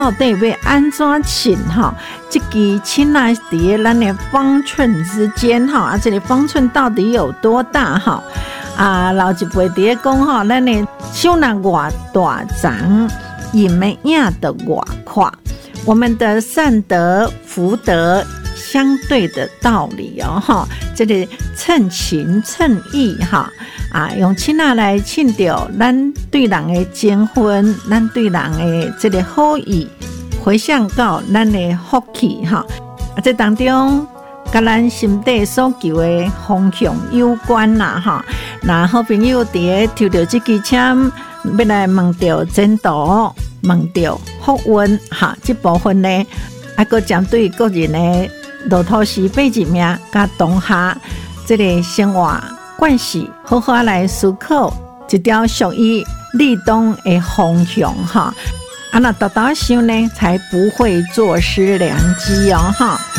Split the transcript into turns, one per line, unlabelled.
到底要安怎称哈？这支亲啊，伫咱的方寸之间哈，这个方寸到底有多大哈？老一辈伫讲哈，咱的手若偌大长，影的影的偌宽。我们的善德福德相对的道理哈，这个称情称义哈用亲啊来庆祝咱对人的情分，咱对人的这个好意，回向到咱的福气哈这当中跟咱心底所求的方向有关啦哈。那好朋友伫抽到这支签，要来问到前途，问到福运哈，这部分呢，还佫针对个人的落土时八字命甲当下这个生活关系，好好来思考一条属于立冬的方向哈。那达到想呢，才不会坐失良机哈。